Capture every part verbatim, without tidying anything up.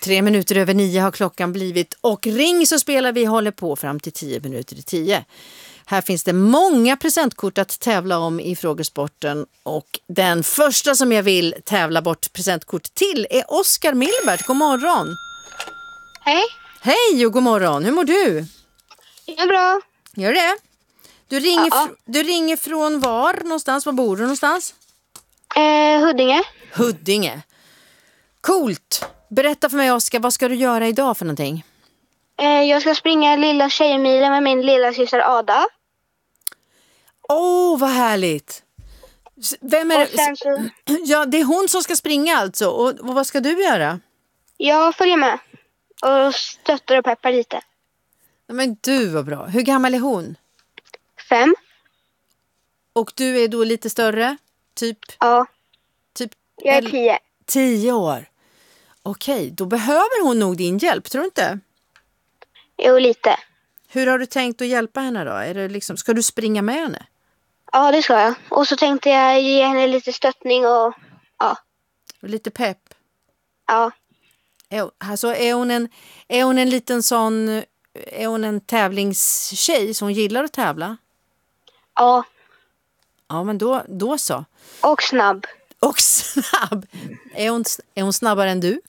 Tre minuter över nio har klockan blivit och ring så spelar vi håller på fram till tio minuter i tio. Här finns det många presentkort att tävla om i frågesporten och den första som jag vill tävla bort presentkort till är Oskar Milbert. God morgon! Hej! Hej och god morgon! Hur mår du? Det är bra. Gör det? Du ringer, Ja. fr- du ringer från var någonstans? Var bor du någonstans? Eh, Huddinge. Huddinge. Coolt! Berätta för mig Oskar, vad ska du göra idag för någonting? Eh, jag ska springa lilla tjejmilen med min lilla syster Ada. Åh, oh, vad härligt! S- Vem är Och sen så... Ja, det är hon som ska springa alltså. Och, och vad ska du göra? Jag följer med. Och stöttar och peppar lite. Men du var bra. Hur gammal är hon? Fem. Och du är då lite större? Typ? Ja. typ Jag är el- tio. Tio år. Okej, då behöver hon nog din hjälp, tror du inte? Jo, lite. Hur har du tänkt att hjälpa henne då? Är det liksom, ska du springa med henne? Ja, det ska jag. Och så tänkte jag ge henne lite stöttning och... Ja. Och lite pepp? Ja. Är, alltså, är, hon en, är hon en liten sån... Är hon en tävlingstjej som gillar att tävla? Ja. Ja, men då, då så. Och snabb. Och snabb. Är hon, är hon snabbare än du?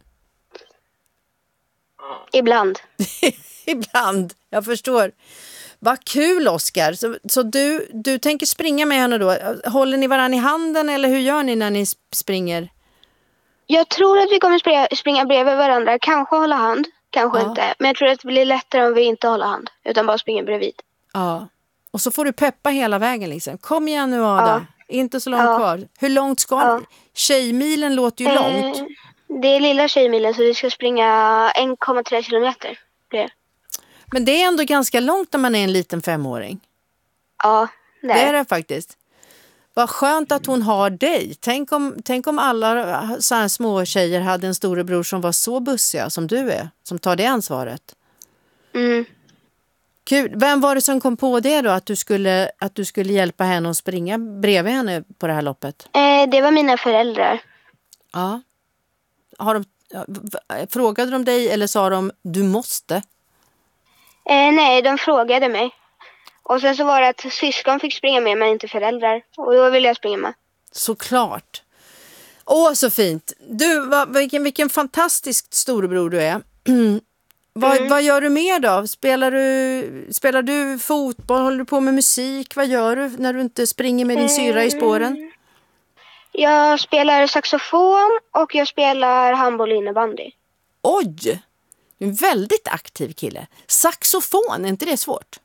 Ibland. Ibland, jag förstår. Vad kul Oskar. Så, så du, du tänker springa med henne då? Håller ni varann i handen eller hur gör ni när ni springer? Jag tror att vi kommer springa, springa bredvid varandra. Kanske hålla hand. Kanske Ja. inte. Men jag tror att det blir lättare om vi inte håller hand. Utan bara springer bredvid. Ja. Och så får du peppa hela vägen liksom. Kom igen nu Ada. Inte så långt Ja. kvar. Hur långt ska Ja. ni? Tjejmilen låter ju Eh, långt. Det är lilla tjejmilen så vi ska springa en komma tre kilometer. Det. Men det är ändå ganska långt när man är en liten femåring. Ja, det Det är är det. det faktiskt. Vad skönt att hon har dig. Tänk om, tänk om alla så här små tjejer hade en storebror som var så bussiga som du är. Som tar det ansvaret. Mm. Kul. Vem var det som kom på det då? Att du skulle, att du skulle hjälpa henne att springa bredvid henne på det här loppet? Eh, det var mina föräldrar. Ja. Har de, frågade de dig eller sa de du måste? Eh, nej, de frågade mig. Och sen så var det att syskon fick springa med men inte föräldrar. Och då ville jag springa med. Såklart. Åh, så fint. Du, va, vilken, vilken fantastisk storebror du är. vad, Mm. vad gör du mer då? Spelar du, spelar du fotboll? Håller du på med musik? Vad gör du när du inte springer med din syra i spåren? Jag spelar saxofon och jag spelar handboll och innebandy. Oj! Du är en väldigt aktiv kille. Saxofon, är inte det svårt?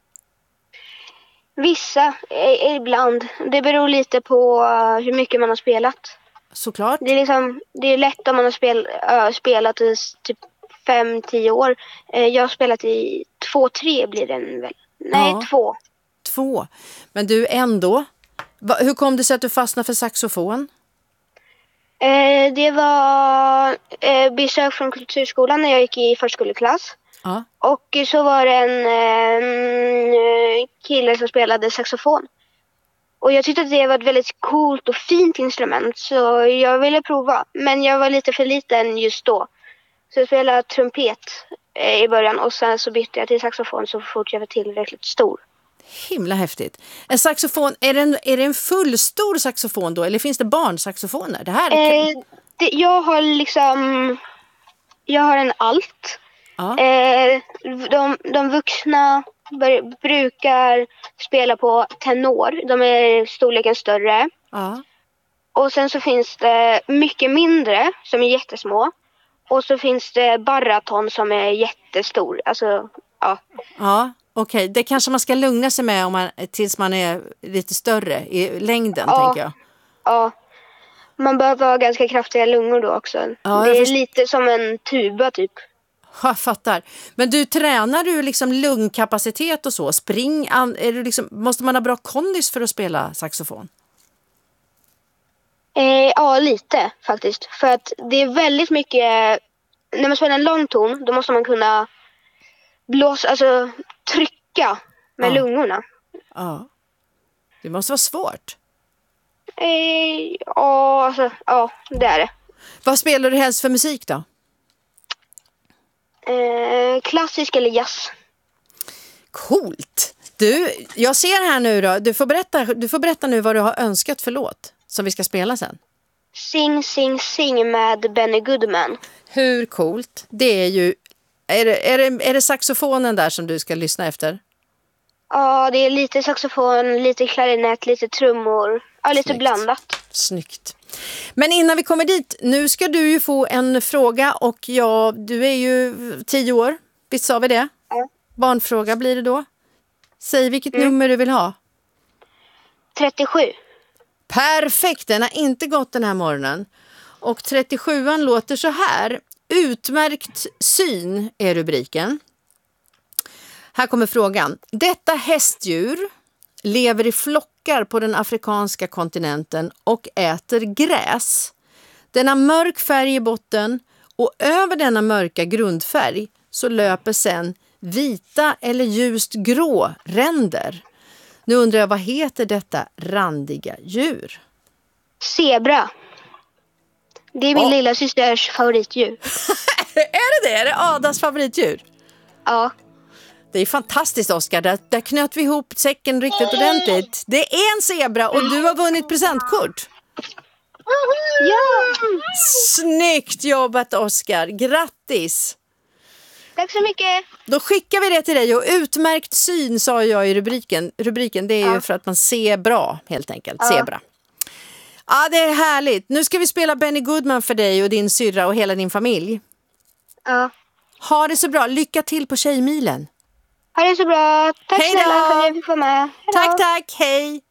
Vissa, eh, ibland. Det beror lite på eh, hur mycket man har spelat. Såklart. Det är liksom, det är lätt om man har spel, äh, spelat i s- typ fem, tio år. Eh, jag har spelat i två, tre blir det väl. Nej, Ja. två. Två. Men du ändå. Va, hur kom det sig att du fastnade för saxofon? Eh, det var eh, besök från kulturskolan när jag gick i förskoleklass. Ja. Och så var det en eh, kille som spelade saxofon. Och jag tyckte att det var ett väldigt coolt och fint instrument. Så jag ville prova. Men jag var lite för liten just då. Så jag spelade trumpet eh, i början. Och sen så bytte jag till saxofon så fort jag var tillräckligt stor. Himla häftigt. En saxofon, är det en, är det en fullstor saxofon då? Eller finns det barnsaxofoner? Det här är... Eh, det, jag har liksom... Jag har en alt. Ja. Eh, de, de vuxna bör, brukar spela på tenor. De är storleken större. Ja. Och sen så finns det mycket mindre som är jättesmå. Och så finns det baraton som är jättestor. Alltså, ja. Ja, okej. Det kanske man ska lugna sig med om man, tills man är lite större i längden, Ja. tänker jag. Ja. Man behöver ha ganska kraftiga lungor då också. Ja, det jag är först- lite som en tuba typ. Jag fattar. Men du, tränar du liksom lungkapacitet och så? Spring, an, är du liksom, måste man ha bra kondis för att spela saxofon? Eh, ja, lite faktiskt. För att det är väldigt mycket... När man spelar en lång ton, då måste man kunna blåsa, alltså trycka med Ja. lungorna. Ja. Det måste vara svårt. Eh, ja, alltså, ja, det är det. Vad spelar du helst för musik då? Eh, klassisk eller jazz? Coolt! Du, jag ser här nu då. Du får berätta, du får berätta nu vad du har önskat för låt som vi ska spela sen. Sing, sing, sing med Benny Goodman. Hur coolt? Det är ju... Är det, är, det, är det saxofonen där som du ska lyssna efter? Ja, det är lite saxofon, lite klarinett, lite trummor. Ja, lite Snyggt. blandat. Snyggt. Men innan vi kommer dit, nu ska du ju få en fråga och ja, du är ju tio år. Visst sa vi det? Ja. Barnfråga blir det då. Säg vilket Mm. nummer du vill ha. trettiosju. Perfekt, den har inte gått den här morgonen. Och trettiosjuan låter så här. Utmärkt syn är rubriken. Här kommer frågan. Detta hästdjur lever i flockar på den afrikanska kontinenten och äter gräs. Den har mörk färg i botten och över denna mörka grundfärg så löper sen vita eller ljust grå ränder. Nu undrar jag, vad heter detta randiga djur? Zebra. Det är min Ja. lilla systers favoritdjur. Är det det? Är det Adas favoritdjur? Ja. Det är fantastiskt, Oskar. Där, där knöt vi ihop säcken riktigt ordentligt. Det är en zebra och du har vunnit presentkort. Ja! Snyggt jobbat, Oskar. Grattis! Tack så mycket. Då skickar vi det till dig och utmärkt syn sa jag i rubriken. Rubriken det är ju Ja. för att man ser bra helt enkelt. Ja. Zebra. Ja, det är härligt. Nu ska vi spela Benny Goodman för dig och din syrra och hela din familj. Ja. Ha det så bra. Lycka till på Tjejmilen. Ha det så bra. Tack Hej då. snälla för att jag fick vara med. Hej då. Tack, tack. Hej.